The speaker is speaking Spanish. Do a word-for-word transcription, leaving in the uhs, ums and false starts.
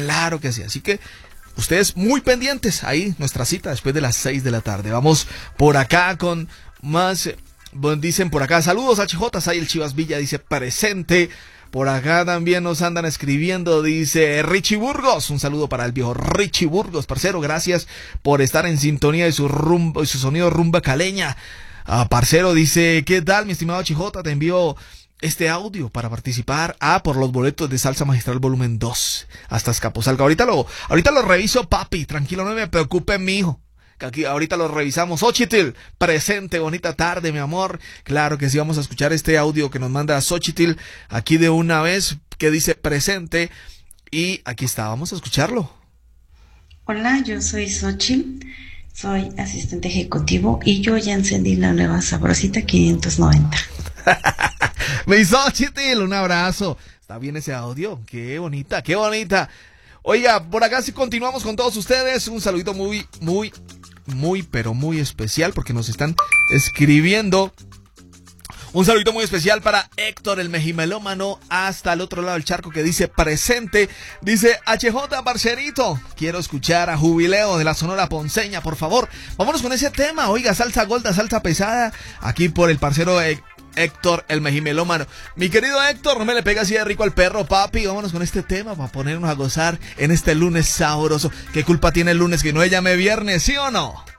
Claro que sí, así que ustedes muy pendientes ahí, nuestra cita después de las seis de la tarde. Vamos por acá con más, bueno, dicen por acá, saludos H J, ahí el Chivas Villa dice presente. Por acá también nos andan escribiendo, dice Richie Burgos, un saludo para el viejo Richie Burgos, parcero, gracias por estar en sintonía de su rumbo y su sonido rumba caleña. Ah, parcero, dice, ¿qué tal mi estimado H J? Te envío este audio para participar ah, por los boletos de Salsa Magistral volumen dos hasta Escaposalco. Ahorita lo, ahorita lo reviso, papi, tranquilo, no me preocupe, mijo. Aquí ahorita lo revisamos. Xochitl, presente, bonita tarde, mi amor. Claro que sí, vamos a escuchar este audio que nos manda Xochitl aquí de una vez, que dice presente. Y aquí está, vamos a escucharlo. Hola, yo soy Xochitl, soy asistente ejecutivo y yo ya encendí la nueva sabrosita quinientos noventa. Mi Xochitl, un abrazo. Está bien ese audio, qué bonita, qué bonita. Oiga, por acá sí continuamos con todos ustedes. Un saludito muy, muy, muy, pero muy especial porque nos están escribiendo. Un saludito muy especial para Héctor, el mejimelómano, hasta el otro lado del charco, que dice presente. Dice H J, parcerito, quiero escuchar a Jubileo de la Sonora Ponceña, por favor. Vámonos con ese tema. Oiga, salsa golda, salsa pesada, aquí por el parcero Héctor. Héctor, el mejimelómano. Mi querido Héctor, no me le pega así de rico al perro, papi. Vámonos con este tema para ponernos a gozar en este lunes sabroso. ¿Qué culpa tiene el lunes que no llame viernes, sí o no?